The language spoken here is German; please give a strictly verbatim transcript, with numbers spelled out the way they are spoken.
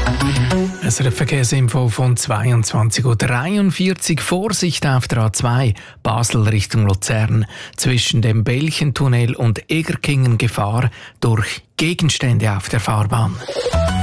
Es ist eine Verkehrsinfo von zweiundzwanzig Uhr dreiundvierzig. Vorsicht auf der A zwei, Basel Richtung Luzern. Zwischen dem Belchentunnel und Egerkingen Gefahr durch Gegenstände auf der Fahrbahn.